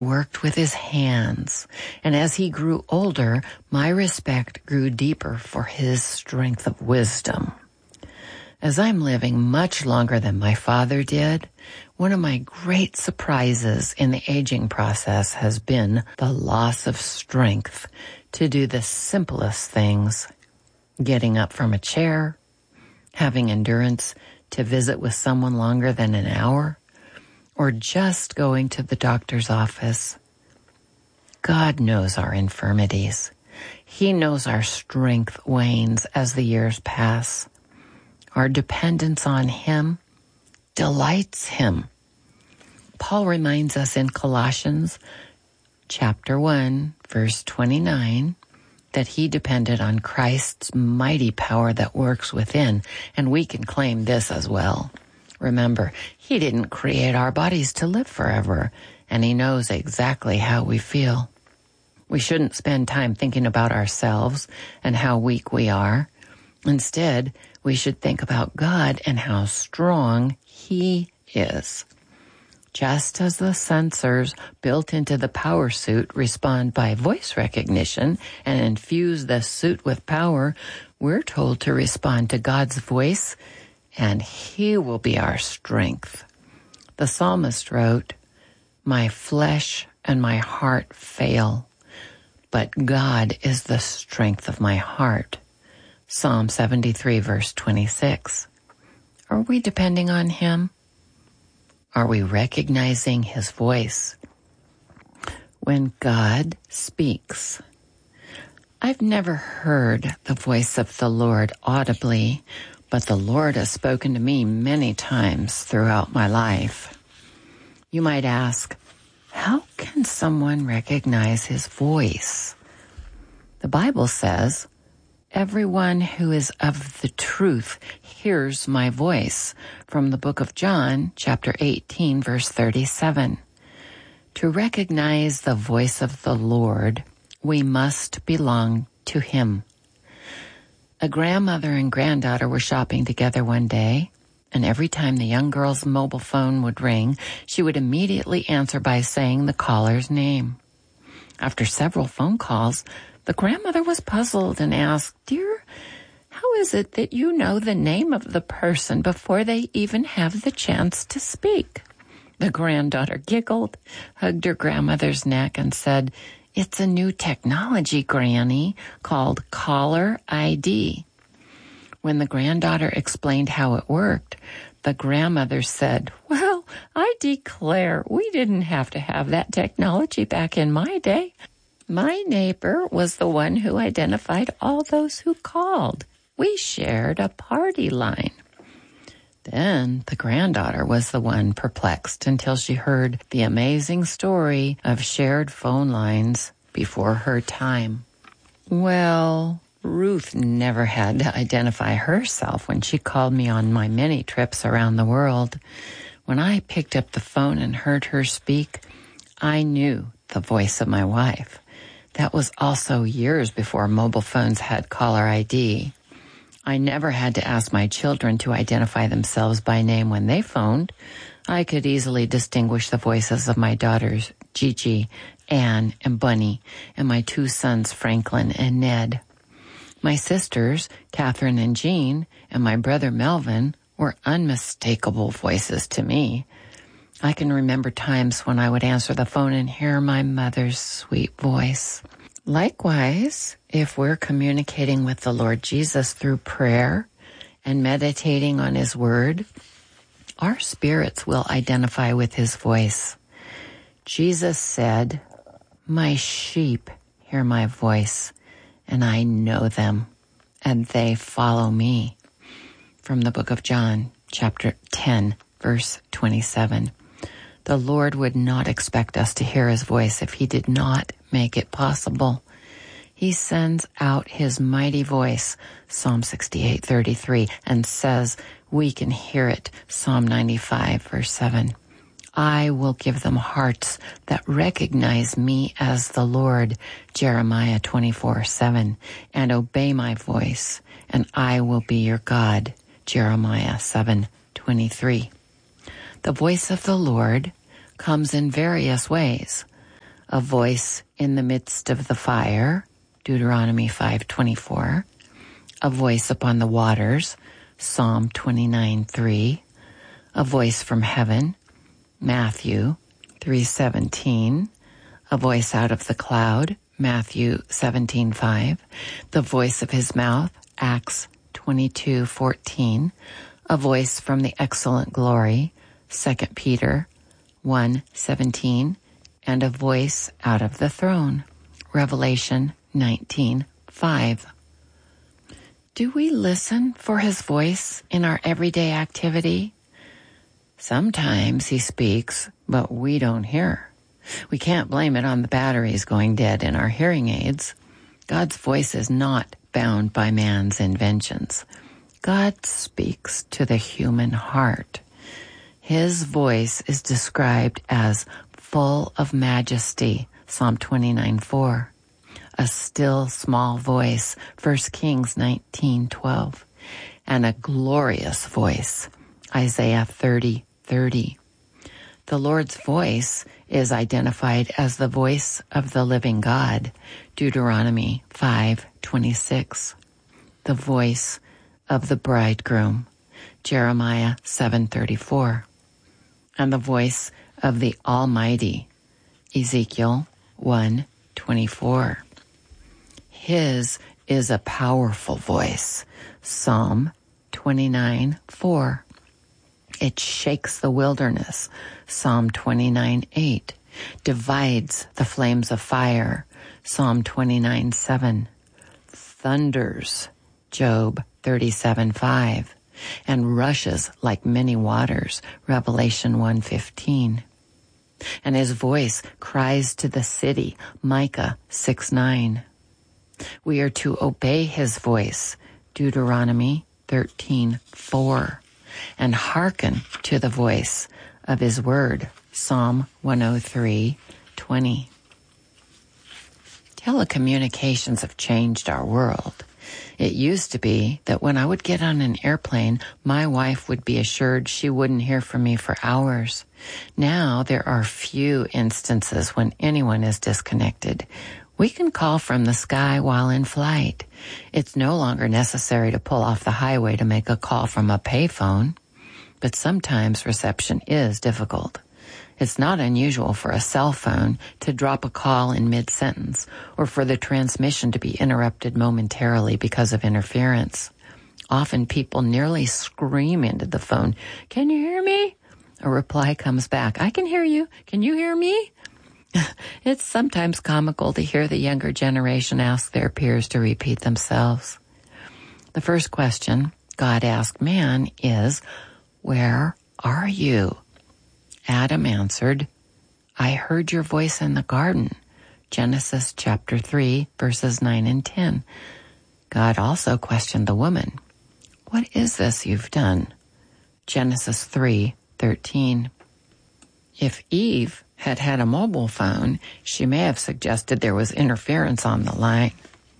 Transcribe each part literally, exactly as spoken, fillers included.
worked with his hands, and as he grew older, my respect grew deeper for his strength of wisdom. As I'm living much longer than my father did, one of my great surprises in the aging process has been the loss of strength to do the simplest things: getting up from a chair, having endurance to visit with someone longer than an hour, or just going to the doctor's office. God knows our infirmities. He knows our strength wanes as the years pass. Our dependence on him delights him. Paul reminds us in Colossians chapter one, verse twenty-nine, that he depended on Christ's mighty power that works within, and we can claim this as well. Remember, he didn't create our bodies to live forever, and he knows exactly how we feel. We shouldn't spend time thinking about ourselves and how weak we are. Instead, we should think about God and how strong he is. Just as the sensors built into the power suit respond by voice recognition and infuse the suit with power, we're told to respond to God's voice, and he will be our strength. The psalmist wrote, "My flesh and my heart fail, but God is the strength of my heart." Psalm seventy-three, verse twenty-six. Are we depending on him? Are we recognizing his voice? When God speaks. I've never heard the voice of the Lord audibly, but the Lord has spoken to me many times throughout my life. You might ask, how can someone recognize his voice? The Bible says, "Everyone who is of the truth hears my voice," from the book of John, chapter eighteen, verse thirty-seven. To recognize the voice of the Lord, we must belong to him. A grandmother and granddaughter were shopping together one day, and every time the young girl's mobile phone would ring, she would immediately answer by saying the caller's name. After several phone calls, the grandmother was puzzled and asked, "Dear, how is it that you know the name of the person before they even have the chance to speak?" The granddaughter giggled, hugged her grandmother's neck, and said, "It's a new technology, Granny, called caller I D." When the granddaughter explained how it worked, the grandmother said, "Well, I declare, we didn't have to have that technology back in my day. My neighbor was the one who identified all those who called. We shared a party line." Then the granddaughter was the one perplexed until she heard the amazing story of shared phone lines before her time. Well, Ruth never had to identify herself when she called me on my many trips around the world. When I picked up the phone and heard her speak, I knew the voice of my wife. That was also years before mobile phones had caller I D. I never had to ask my children to identify themselves by name when they phoned. I could easily distinguish the voices of my daughters, Gigi, Anne, and Bunny, and my two sons, Franklin and Ned. My sisters, Catherine and Jean, and my brother Melvin were unmistakable voices to me. I can remember times when I would answer the phone and hear my mother's sweet voice. Likewise, if we're communicating with the Lord Jesus through prayer and meditating on his word, our spirits will identify with his voice. Jesus said, "My sheep hear my voice, and I know them, and they follow me." From the book of John, chapter ten, verse twenty-seven. The Lord would not expect us to hear his voice if he did not make it possible. He sends out his mighty voice, Psalm sixty-eight, thirty-three, and says we can hear it, Psalm ninety-five, verse seven. I will give them hearts that recognize me as the Lord, Jeremiah twenty-four, seven, and obey my voice, and I will be your God, Jeremiah seven, twenty-three. The voice of the Lord comes in various ways. a voice in the midst of the fire, Deuteronomy five twenty-four, a voice upon the waters, Psalm twenty-nine three, a voice from heaven, Matthew three seventeen, a voice out of the cloud, Matthew seventeen five, the voice of his mouth, Acts twenty-two fourteen, a voice from the excellent glory, Second Peter one seventeen, and a voice out of the throne, Revelation nineteen five. Do we listen for his voice in our everyday activity? Sometimes he speaks, but we don't hear. We can't blame it on the batteries going dead in our hearing aids. God's voice is not bound by man's inventions. God speaks to the human heart. His voice is described as full of majesty, Psalm twenty-nine four. A still small voice, First Kings nineteen twelve. And a glorious voice, Isaiah thirty thirty. The Lord's voice is identified as the voice of the living God, Deuteronomy five twenty-six. The voice of the bridegroom, Jeremiah seven thirty-four. And the voice of the Almighty, Ezekiel one twenty-four. His is a powerful voice, Psalm twenty-nine four. It shakes the wilderness, Psalm twenty-nine eight, divides the flames of fire, Psalm twenty-nine seven, thunders, Job thirty-seven five, and rushes like many waters, Revelation one fifteen. And his voice cries to the city, Micah six nine. We are to obey his voice, Deuteronomy thirteen four. And hearken to the voice of his word, Psalm one oh three twenty. Telecommunications have changed our world. It used to be that when I would get on an airplane, my wife would be assured she wouldn't hear from me for hours. Now there are few instances when anyone is disconnected. We can call from the sky while in flight. It's no longer necessary to pull off the highway to make a call from a payphone, but sometimes reception is difficult. It's not unusual for a cell phone to drop a call in mid-sentence or for the transmission to be interrupted momentarily because of interference. Often people nearly scream into the phone, "Can you hear me?" A reply comes back, "I can hear you. Can you hear me?" It's sometimes comical to hear the younger generation ask their peers to repeat themselves. The first question God asked man is, "Where are you?" Adam answered, "I heard your voice in the garden." Genesis chapter three, verses nine and ten. God also questioned the woman, "What is this you've done?" Genesis three thirteen. If Eve had had a mobile phone, she may have suggested there was interference on the line.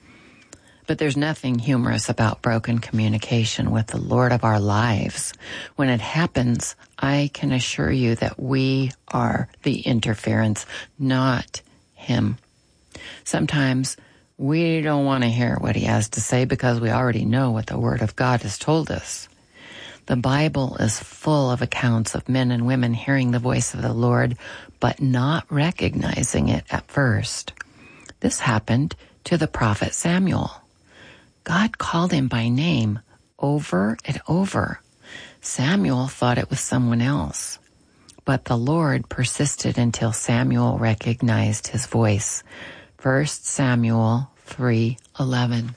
But there's nothing humorous about broken communication with the Lord of our lives. When it happens, I can assure you that we are the interference, not him. Sometimes we don't want to hear what he has to say because we already know what the Word of God has told us. The Bible is full of accounts of men and women hearing the voice of the Lord, but not recognizing it at first. This happened to the prophet Samuel. God called him by name over and over. Samuel thought it was someone else, but the Lord persisted until Samuel recognized his voice. First Samuel three eleven.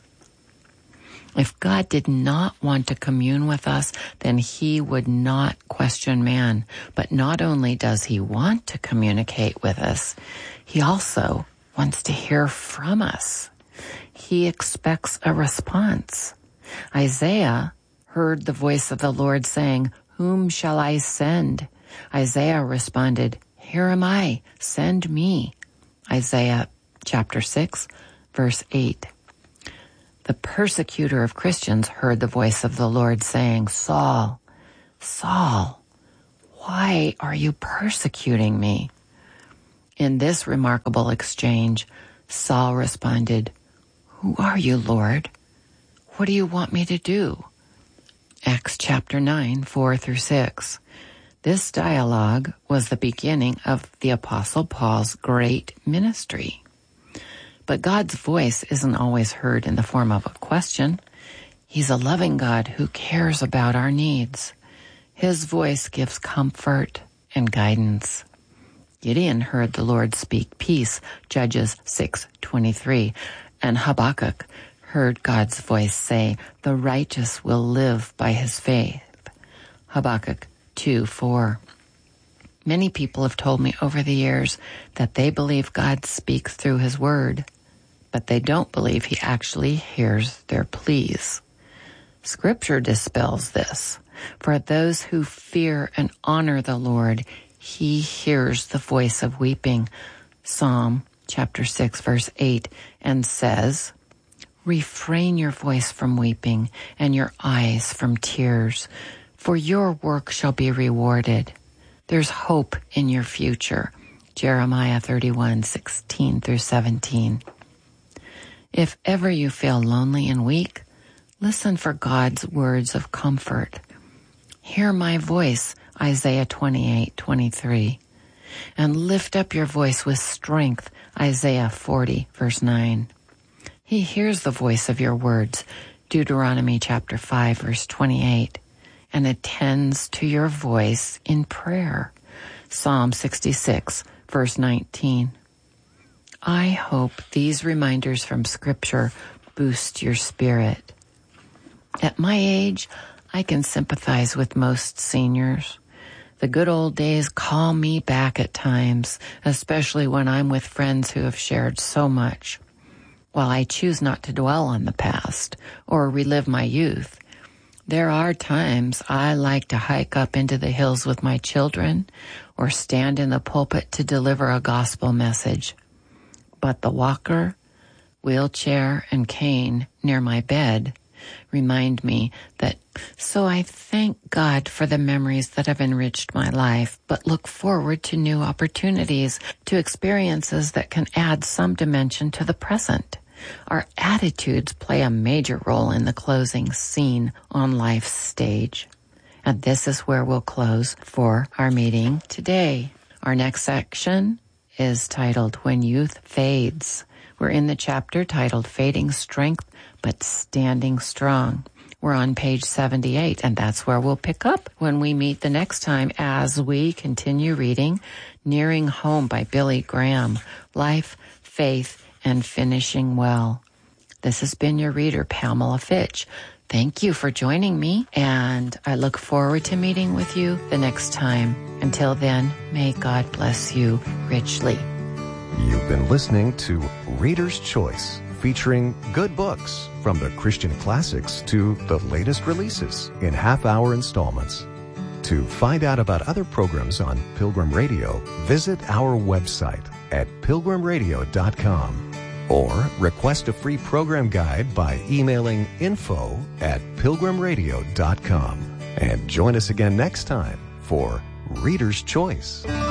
If God did not want to commune with us, then he would not question man. But not only does he want to communicate with us, he also wants to hear from us. He expects a response. Isaiah heard the voice of the Lord saying, "Whom shall I send?" Isaiah responded, "Here am I, send me." Isaiah chapter six, verse eight. The persecutor of Christians heard the voice of the Lord saying, "Saul, Saul, why are you persecuting me?" In this remarkable exchange, Saul responded, "Who are you, Lord? What do you want me to do?" Acts chapter nine, four through six. This dialogue was the beginning of the Apostle Paul's great ministry. But God's voice isn't always heard in the form of a question. He's a loving God who cares about our needs. His voice gives comfort and guidance. Gideon heard the Lord speak peace, Judges six twenty-three, and Habakkuk heard God's voice say, "The righteous will live by his faith," Habakkuk two four. Many people have told me over the years that they believe God speaks through his word, but they don't believe he actually hears their pleas. Scripture dispels this. For those who fear and honor the Lord, he hears the voice of weeping, Psalm chapter six, verse eight, and says, "Refrain your voice from weeping and your eyes from tears, for your work shall be rewarded. There's hope in your future." Jeremiah thirty-one, sixteen through seventeen. If ever you feel lonely and weak, listen for God's words of comfort. Hear my voice, Isaiah twenty-eight, twenty-three. And lift up your voice with strength, Isaiah forty, verse nine. He hears the voice of your words, Deuteronomy chapter five, verse twenty-eight, and attends to your voice in prayer, Psalm sixty-six, verse nineteen. I hope these reminders from Scripture boost your spirit. At my age, I can sympathize with most seniors. The good old days call me back at times, especially when I'm with friends who have shared so much. While I choose not to dwell on the past or relive my youth, there are times I like to hike up into the hills with my children or stand in the pulpit to deliver a gospel message. But the walker, wheelchair, and cane near my bed remind me that so I thank God for the memories that have enriched my life, but look forward to new opportunities, to experiences that can add some dimension to the present. Our attitudes play a major role in the closing scene on life's stage. And this is where we'll close for our meeting today. Our next section is titled When Youth Fades. We're in the chapter titled Fading Strength but Standing Strong. We're on page seventy-eight, and that's where we'll pick up when we meet the next time as we continue reading Nearing Home by Billy Graham, Life, Faith, and Finishing Well. This has been your reader, Pamela Fitch. Thank you for joining me, and I look forward to meeting with you the next time. Until then, may God bless you richly. You've been listening to Reader's Choice, featuring good books from the Christian classics to the latest releases in half-hour installments. To find out about other programs on Pilgrim Radio, visit our website at pilgrim radio dot com or request a free program guide by emailing info at pilgrim radio dot com. And join us again next time for Reader's Choice.